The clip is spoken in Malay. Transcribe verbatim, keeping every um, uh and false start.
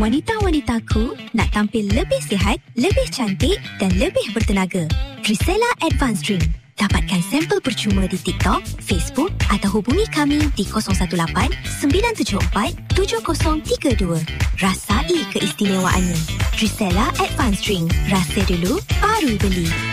Wanita-wanitaku nak tampil lebih sihat, lebih cantik dan lebih bertenaga. Trisella Advanced Drink. Dapatkan sampel percuma di TikTok, Facebook atau hubungi kami di kosong satu lapan sembilan tujuh empat tujuh kosong tiga dua. Rasai keistimewaannya. Trisella Advanced Drink. Rasa dulu, baru beli.